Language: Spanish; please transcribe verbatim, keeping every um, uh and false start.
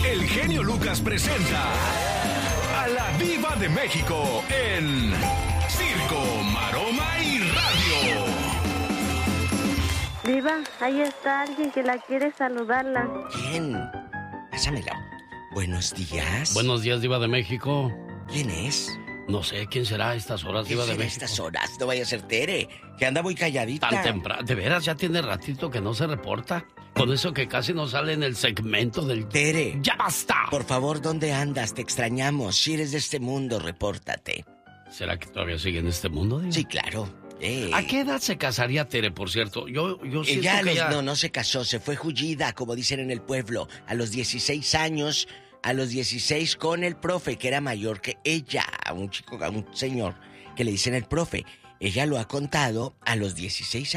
el genio Lucas presenta a la Diva de México en Circo, Maroma y Radio. Diva, ahí está alguien que la quiere saludarla. ¿Quién? Pásamela. Buenos días. Buenos días, Diva de México. ¿Quién es? No sé, ¿quién será a estas horas, Diva de ¿Quién será a México? estas horas? No vaya a ser Tere, que anda muy calladita. Tan temprano. De veras, ya tiene ratito que no se reporta. Con eso que casi no sale en el segmento del... Tere. ¡Ya basta! Por favor, ¿dónde andas? Te extrañamos. Si eres de este mundo, repórtate. ¿Será que todavía sigue en este mundo, Diva? Sí, claro. Eh. ¿A qué edad se casaría Tere, por cierto? Yo, yo siento Ella que los- ya... no, no se casó, se fue jullida, como dicen en el pueblo, a los dieciséis años, a los dieciséis con el profe, que era mayor que ella, a un chico, a un señor, que le dicen el profe. Ella lo ha contado a los dieciséis